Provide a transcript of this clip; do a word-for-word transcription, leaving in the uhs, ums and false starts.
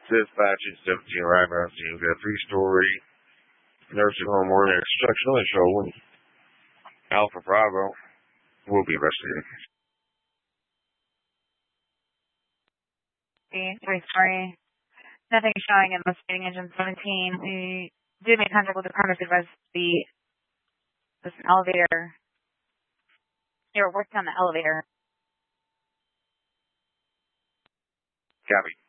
Dispatching seventeen Rybrow team got a three-story nursing home or an construction on the show. Alpha Bravo will be investigating. Three-story. Nothing showing in investigating engine seventeen. We did make contact with the premises advised the this elevator. They were working on the elevator. Copy.